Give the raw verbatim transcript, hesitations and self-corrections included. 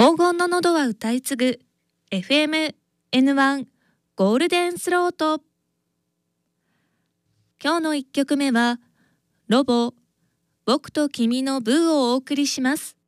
黄金の喉は歌い継ぐ エフエムエヌワン ゴールデンスロート。今日のいっきょくめはロボ僕と君のブーをお送りします。